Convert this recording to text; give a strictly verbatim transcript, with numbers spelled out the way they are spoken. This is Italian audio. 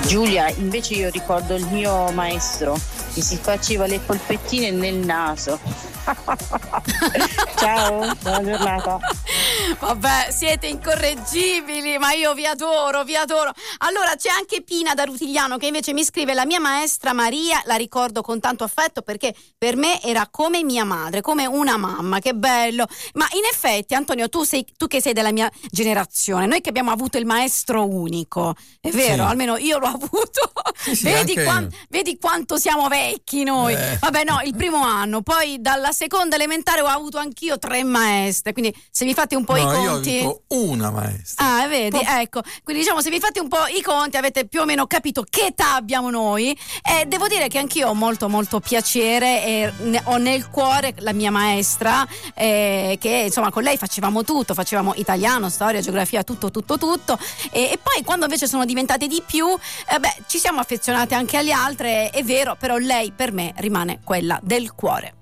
Giulia, invece io ricordo il mio maestro che si faceva le polpettine nel naso. Ciao, buona giornata. Vabbè, siete incorreggibili, ma io vi adoro, vi adoro. Allora c'è anche Pina da Rutigliano che invece mi scrive: la mia maestra Maria la ricordo con tanto affetto perché per me era come mia madre, come una mamma. Che bello. Ma in effetti, Antonio, tu sei tu che sei della mia generazione, noi che abbiamo avuto il maestro unico, è vero? Sì. Almeno io l'ho avuto. Sì, sì, vedi, anche... quan- vedi quanto siamo vecchi noi. Eh. Vabbè, no, il primo anno, poi dalla seconda elementare ho avuto anch'io tre maestre, quindi se vi fate un po' no, i conti. io ho avuto una maestra. Ah, vedi, oh. Ecco, quindi diciamo se vi fate un po' i conti avete più o meno capito che età abbiamo noi, e devo dire che anch'io ho molto molto piacere e ne- ho nel cuore la mia maestra, eh, che insomma con lei facevamo tutto, facevamo italiano, storia, geografia, tutto tutto tutto, e, e poi quando invece sono diventate di più, eh, beh, ci siamo affezionate anche alle altre, è vero, però lei per me rimane quella del cuore.